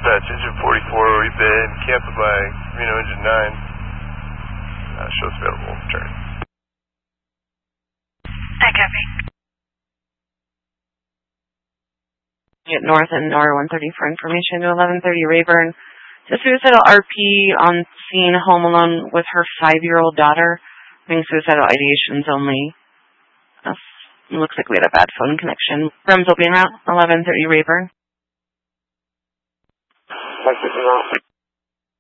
Dispatch, engine 44, we've been canceled by Reno engine 9. Shows available, return. I copy. Get north and R130 for information to 1130 Rayburn. The suicidal RP on scene home alone with her 5-year-old daughter. Having suicidal ideations only. Looks like we had a bad phone connection. Rems will be en route, 1130 Rayburn.